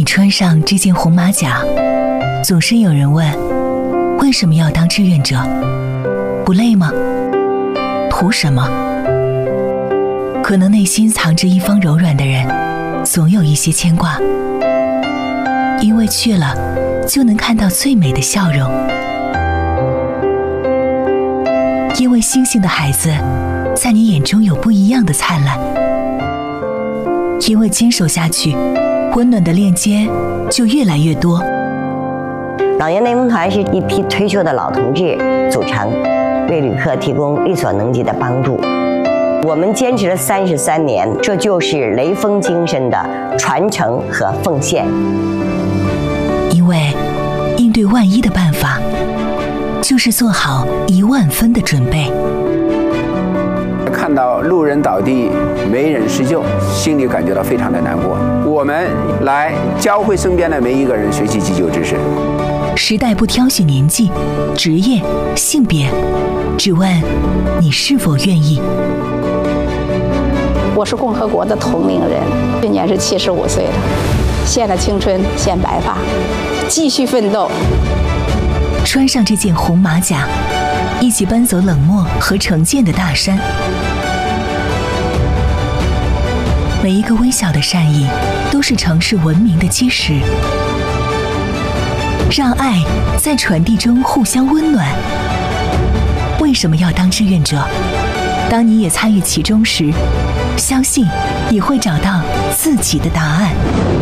你穿上这件红马甲，总是有人问，为什么要当志愿者？不累吗？图什么？可能内心藏着一方柔软的人，总有一些牵挂，因为去了就能看到最美的笑容，因为星星的孩子在你眼中有不一样的灿烂，因为坚守下去，温暖的链接就越来越多。 老年雷锋团是一批退休的老同志组成，为旅客提供力所能及的帮助。我们坚持了33年，这就是雷锋精神的传承和奉献。 因为应对万一的办法，就是做好10000分的准备。 看到路人倒地没人施救，心里感觉到非常的难过。我们来教会身边的每一个人学习急救知识。 时代不挑选年纪、职业、性别，只问你是否愿意。 我是共和国的同龄人，今年是75岁了，献了青春，献白发，继续奋斗。 穿上这件红马甲，一起奔走冷漠和成见的大山。每一个微小的善意，都是城市文明的基石。让爱在传递中互相温暖。为什么要当志愿者？当你也参与其中时，相信你会找到自己的答案。